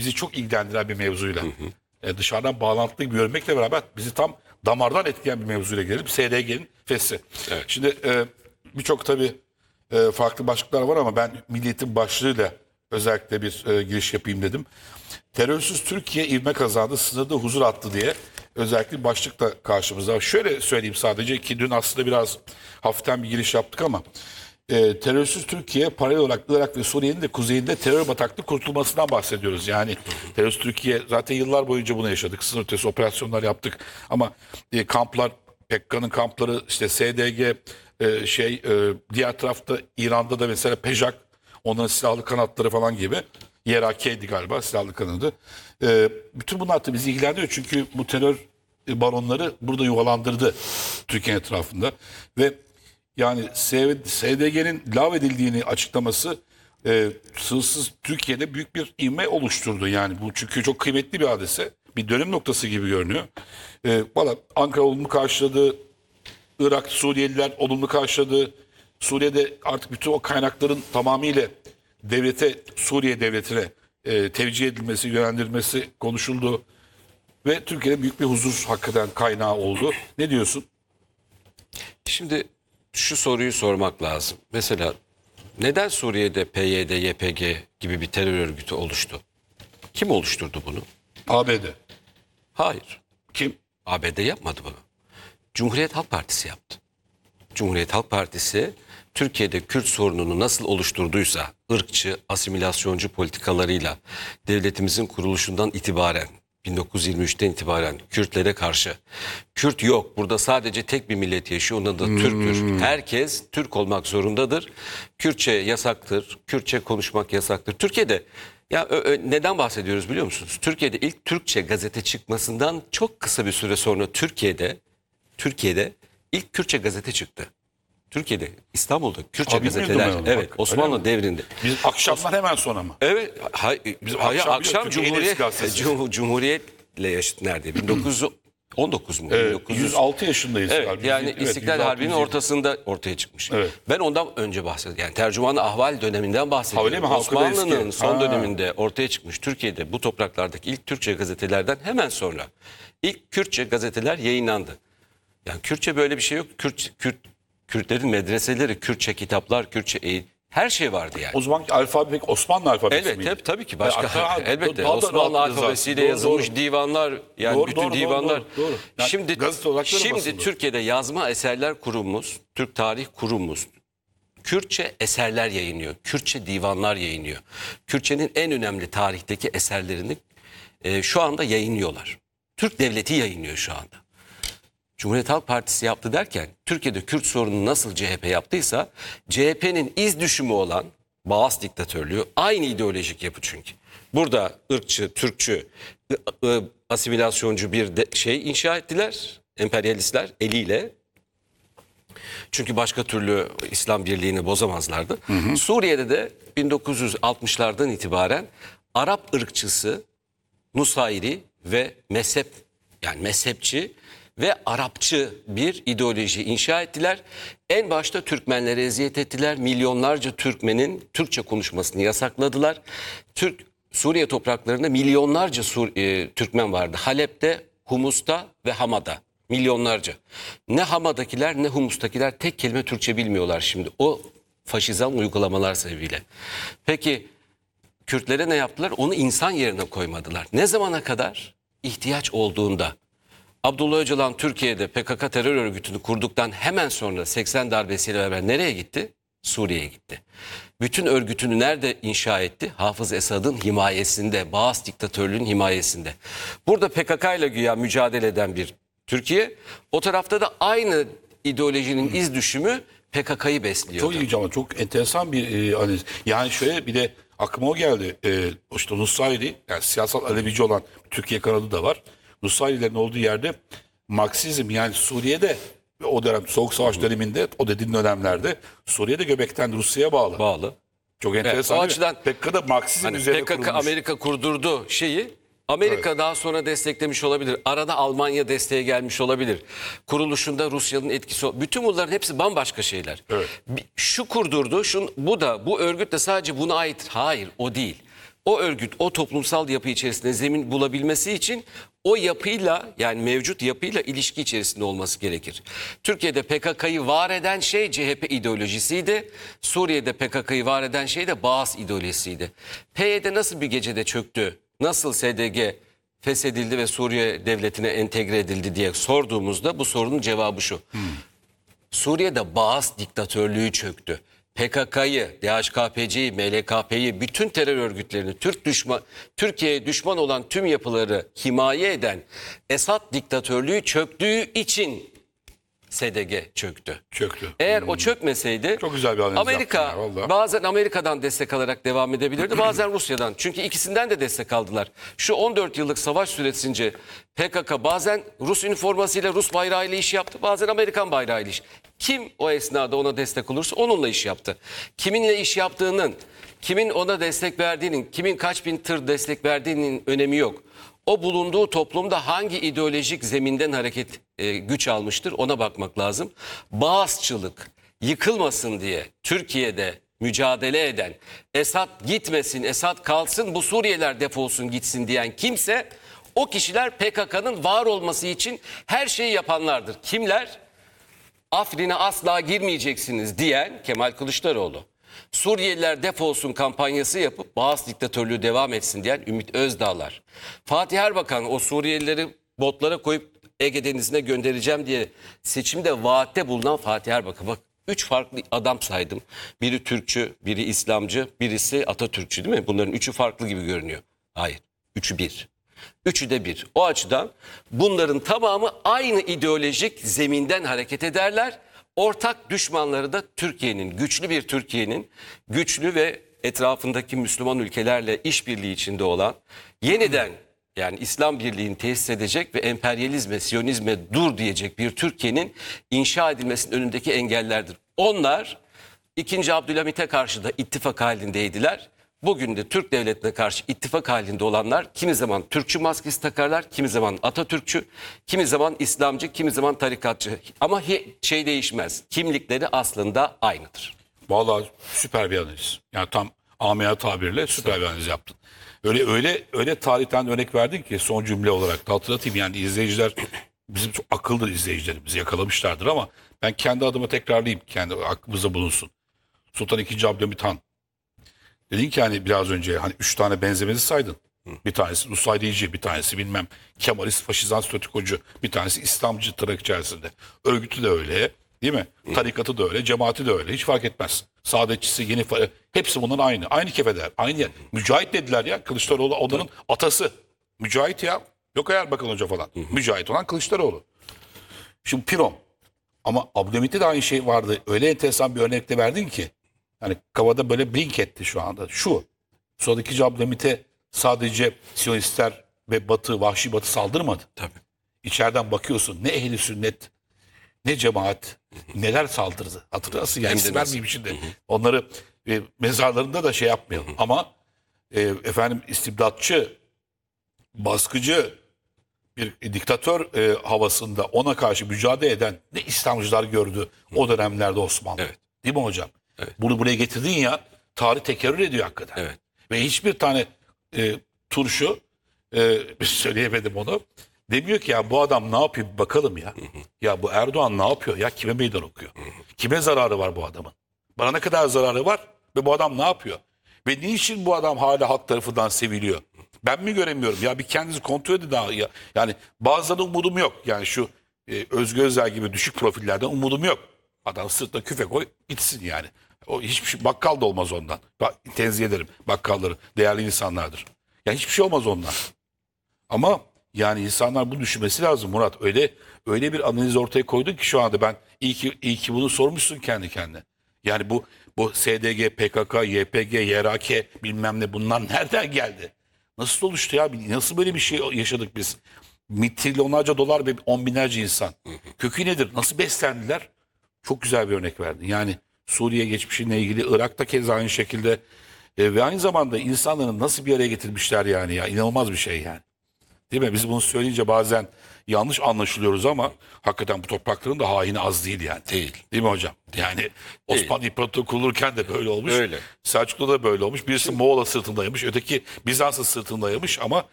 bizi çok ilgilendiren bir mevzuyla. Dışarıdan bağlantılı gibi görmekle beraber bizi tam damardan etkileyen bir mevzuyla gelelim. SDG'nin fesli. Evet. Şimdi birçok tabii farklı başlıklar var ama ben milliyetin başlığıyla özellikle bir giriş yapayım dedim. Terörsüz Türkiye ivme kazandı, sınırda huzur attı diye özellikle bir başlık da karşımızda var. Şöyle söyleyeyim sadece ki dün aslında biraz hafiften bir giriş yaptık ama terörsüz Türkiye paralel olarak Irak ve Suriye'nin de kuzeyinde terör bataklığı kurtulmasından bahsediyoruz. Yani terörsüz Türkiye zaten yıllar boyunca bunu yaşadık. Sınır ötesi operasyonlar yaptık ama kamplar, PKK'nın kampları, işte SDG, diğer tarafta İran'da da mesela PEJAK, onların silahlı kanatları falan gibi. YRK'ydi galiba silahlı kanadı. Bütün bunlar da bizi ilgilendiriyor çünkü bu terör baronları burada yuvalandırdı Türkiye etrafında ve yani SDG'nin lağvedildiğini açıklaması sınırsız Türkiye'de büyük bir ivme oluşturdu. Yani bu çünkü çok kıymetli bir hadise. Bir dönüm noktası gibi görünüyor. Valla Ankara olumlu karşıladı. Irak, Suriyeliler olumlu karşıladı. Suriye'de artık bütün o kaynakların tamamıyla Suriye devletine tevcih edilmesi, yönlendirilmesi konuşuldu. Ve Türkiye'de büyük bir huzur hakikaten kaynağı oldu. Ne diyorsun? Şimdi şu soruyu sormak lazım. Mesela neden Suriye'de PYD, YPG gibi bir terör örgütü oluştu? Kim oluşturdu bunu? ABD. Hayır. Kim? ABD yapmadı bunu. Cumhuriyet Halk Partisi yaptı. Cumhuriyet Halk Partisi Türkiye'de Kürt sorununu nasıl oluşturduysa ırkçı, asimilasyoncu politikalarıyla devletimizin kuruluşundan itibaren 1923'ten itibaren Kürtlere karşı Kürt yok burada sadece tek bir millet yaşıyor onun adı Türktür. Herkes Türk olmak zorundadır. Kürtçe yasaktır. Kürtçe konuşmak yasaktır. Türkiye'de neden bahsediyoruz biliyor musunuz? Türkiye'de ilk Türkçe gazete çıkmasından çok kısa bir süre sonra Türkiye'de ilk Kürtçe gazete çıktı. Türkiye'de, İstanbul'da Kürtçe gazeteler. Evet, Bak, Osmanlı devrinde. Biz akşamlar hemen sonra mı? Evet, akşam Cumhuriyet'le yaşıt nerede? 1919 mu? 106 yaşındayız. Evet, galiba. yani Evet, İstiklal 106, Harbi'nin 107. ortasında ortaya çıkmış. Evet. Ben ondan önce bahsediyorum. Yani Tercüman-ı Ahval döneminden bahsediyorum. Öyle mi? Halkı da Osmanlı'nın eski. son döneminde ortaya çıkmış Türkiye'de bu topraklardaki ilk Türkçe gazetelerden hemen sonra ilk Kürtçe gazeteler yayınlandı. Yani Kürtçe böyle bir şey yok. Kürtlerin medreseleri, Kürtçe kitaplar, Kürtçe eğitim, her şey vardı yani. O zamanki alfabe pek Osmanlı alfabesi miydi? Tabii ki başka. Elbette daha da Osmanlı rahat alfabesiyle doğru, yazılmış doğru. divanlar yani Doğru, bütün doğru, divanlar. doğru. Yani Şimdi gazete olarak da basıldı. Türkiye'de Yazma Eserler Kurumumuz, Türk Tarih Kurumumuz Kürtçe eserler yayınlıyor. Kürtçe divanlar yayınlıyor. Kürtçenin en önemli tarihteki eserlerini şu anda yayınlıyorlar. Türk Devleti yayınlıyor şu anda. Cumhuriyet Halk Partisi yaptı derken Türkiye'de Kürt sorununu nasıl CHP yaptıysa CHP'nin iz düşümü olan Bağız diktatörlüğü aynı ideolojik yapı çünkü. Burada ırkçı, Türkçü, asimilasyoncu bir şey inşa ettiler emperyalistler eliyle. Çünkü başka türlü İslam birliğini bozamazlardı. Suriye'de de 1960'lardan itibaren Arap ırkçısı, Nusayri ve mezhepçi ve Arapçı bir ideoloji inşa ettiler. En başta Türkmenlere eziyet ettiler. Milyonlarca Türkmenin Türkçe konuşmasını yasakladılar. Suriye topraklarında milyonlarca Türkmen vardı. Halep'te, Humus'ta ve Hama'da. Milyonlarca. Ne Hama'dakiler ne Humus'takiler tek kelime Türkçe bilmiyorlar şimdi. O faşizan uygulamalar sebebiyle. Peki Kürtlere ne yaptılar? Onu insan yerine koymadılar. Ne zamana kadar? İhtiyaç olduğunda. Abdullah Öcalan Türkiye'de PKK terör örgütünü kurduktan hemen sonra 80 darbesiyle beraber nereye gitti? Suriye'ye gitti. Bütün örgütünü nerede inşa etti? Hafız Esad'ın himayesinde, Bağız diktatörlüğünün himayesinde. Burada PKK ile güya mücadele eden bir Türkiye, o tarafta da aynı ideolojinin iz düşümü PKK'yı besliyordu. Çok ilginç ama çok enteresan bir analiz. Yani şöyle bir de aklıma o geldi. İşte Nusayri, yani siyasal Alevici olan Türkiye kanadı da var. Nusayrilerin olduğu yerde Marksizm yani Suriye'de o dönem Soğuk Savaş döneminde o dediğin dönemlerde Suriye'de göbekten Rusya'ya bağlı. Çok enteresan. O açıdan PKK'da Marksizm hani üzerine PKK kurulmuş. Amerika kurdurdu şeyi. Amerika daha sonra desteklemiş olabilir. Arada Almanya desteğe gelmiş olabilir. Kuruluşunda Rusya'nın etkisi. Bütün bunların hepsi bambaşka şeyler. Evet. Şu kurdurdu, bu örgüt de sadece buna ait. Hayır, o değil. o örgüt o toplumsal yapı içerisinde zemin bulabilmesi için o yapıyla, yani mevcut yapıyla ilişki içerisinde olması gerekir. Türkiye'de PKK'yı var eden şey CHP ideolojisiydi. Suriye'de PKK'yı var eden şey de Baas ideolojisiydi. PYD nasıl bir gecede çöktü? Nasıl SDG feshedildi ve Suriye devletine entegre edildi diye sorduğumuzda bu sorunun cevabı şu. Suriye'de Baas diktatörlüğü çöktü. PKK'yı, DHKPC'yi, MLKP'yi, bütün terör örgütlerini, Türkiye'ye düşman olan tüm yapıları himaye eden Esad diktatörlüğü çöktüğü için SDG çöktü. Çöktü. Eğer o çökmeseydi Çok güzel bir analiz Amerika yaptın ya, vallahi. bazen Amerika'dan destek alarak devam edebilirdi, bazen Rusya'dan. Çünkü ikisinden de destek aldılar. Şu 14 yıllık savaş süresince PKK bazen Rus üniformasıyla, Rus bayrağıyla iş yaptı, bazen Amerikan bayrağıyla iş. Kim o esnada ona destek olursa onunla iş yaptı. Kiminle iş yaptığının, kimin ona destek verdiğinin, kimin kaç bin tır destek verdiğinin önemi yok. O bulunduğu toplumda hangi ideolojik zeminden hareket güç almıştır, ona bakmak lazım. Baasçılık yıkılmasın diye Türkiye'de mücadele eden, Esad gitmesin, Esad kalsın, bu Suriyeliler defolsun gitsin diyen kimse, o kişiler PKK'nın var olması için her şeyi yapanlardır. Kimler? Afrin'e asla girmeyeceksiniz diyen Kemal Kılıçdaroğlu. Suriyeliler defolsun kampanyası yapıp Baas diktatörlüğü devam etsin diyen Ümit Özdağlar. Fatih Erbakan o Suriyelileri botlara koyup Ege Denizi'ne göndereceğim diye seçimde vaatte bulunan Fatih Erbakan. Bak 3 farklı adam saydım. Biri Türkçü, biri İslamcı, birisi Atatürkçü, değil mi? Bunların üçü farklı gibi görünüyor. Hayır, üçü bir. Üçü de bir. O açıdan bunların tamamı aynı ideolojik zeminden hareket ederler. Ortak düşmanları da Türkiye'nin, güçlü bir Türkiye'nin, güçlü ve etrafındaki Müslüman ülkelerle işbirliği içinde olan, yeniden yani İslam birliğini tesis edecek ve emperyalizme, Siyonizme dur diyecek bir Türkiye'nin inşa edilmesinin önündeki engellerdir. Onlar 2. Abdülhamit'e karşı da ittifak halindeydiler. Bugün de Türk devletine karşı ittifak halinde olanlar kimi zaman Türkçü maskesi takarlar, kimi zaman Atatürkçü, kimi zaman İslamcı, kimi zaman tarikatçı. Ama şey değişmez. Kimlikleri aslında aynıdır. Vallahi süper bir analiz. Yani tam amiyane tabirle süper bir analiz yaptın. Öyle tarihten örnek verdin ki son cümle olarak da hatırlatayım. Yani izleyiciler bizim çok akıllı izleyicilerimizi yakalamışlardır ama ben kendi adıma tekrarlayayım. Kendi aklımızda bulunsun. Sultan II. Abdülhamit Han. Dedin ki hani biraz önce hani 3 tane benzemezi saydın. Bir tanesi Rus ayrıcı, bir tanesi bilmem Kemalist, faşizan, statikocu, bir tanesi İslamcı tırnak içerisinde. Örgütü de öyle, değil mi? Tarikatı da öyle, cemaati de öyle. Hiç fark etmez. Saadetçisi, hepsi bunların aynı. Aynı kefeder, aynı yer. Mücahit dediler ya. Kılıçdaroğlu onların atası. Mücahit ya. Yok Erbakan Hoca falan. Mücahit olan Kılıçdaroğlu. Şimdi Piron. Ama Abdülhamit'te de aynı şey vardı. Öyle enteresan bir örnek de verdin ki. Yani kafada böyle blink etti şu anda. Şu. Sonraki Abdülhamit'e sadece Siyonistler ve Batı, vahşi Batı saldırmadı. Tabii. İçeriden bakıyorsun ne ehli sünnet, ne cemaat, neler saldırdı. Hatırlarsın yani isim vermeyeyim şimdi. Onları mezarlarında da şey yapmayalım. Ama efendim istibdatçı, baskıcı bir diktatör havasında ona karşı mücadele eden ne İslamcılar gördü o dönemlerde Osmanlı. Evet. Değil mi hocam? Evet. Bunu buraya getirdin ya, tarih tekerrür ediyor hakikaten. Evet. Ve hiçbir tane turşu söyleyemedim onu. Demiyor ki ya bu adam ne yapıyor bir bakalım ya. Ya bu Erdoğan ne yapıyor ya, kime meydan okuyor? Kime zararı var bu adamın? Bana ne kadar zararı var ve bu adam ne yapıyor? Ve niçin bu adam hala halk tarafından seviliyor? Ben mi göremiyorum? Ya bir kendinizi kontrol edin daha. Yani bazılarının umudum yok. Yani şu Özgür Özel gibi düşük profillerden umudum yok. Adam sırtına küfe koy gitsin yani. O hiçbir şey, bakkal da olmaz ondan. Tenzih ederim bakkalları. Değerli insanlardır. Yani hiçbir şey olmaz ondan. Ama yani insanlar bunu düşünmesi lazım Murat. Öyle bir analiz ortaya koydun ki şu anda ben iyi ki bunu sormuşsun kendi kendine. Yani bu SDG, PKK, YPG, YRK bilmem ne bunlar nereden geldi? Nasıl oluştu ya? Nasıl böyle bir şey yaşadık biz? Trilyonlarca dolar ve on binlerce insan. Kökü nedir? Nasıl beslendiler? Çok güzel bir örnek verdin. Yani Suriye geçmişiyle ilgili, Irak'ta keza aynı şekilde ve aynı zamanda insanların nasıl bir araya getirmişler yani ya. İnanılmaz bir şey yani. Değil mi? Biz bunu söyleyince bazen yanlış anlaşılıyoruz ama hakikaten bu toprakların da haini az değil yani. Değil. Değil mi hocam? Yani Osmanlı İmparatorluğu kurulurken de böyle olmuş. Öyle. Selçuklu'da da böyle olmuş. Birisi Moğol'a sırtındaymış, öteki Bizans'a sırtındaymış ama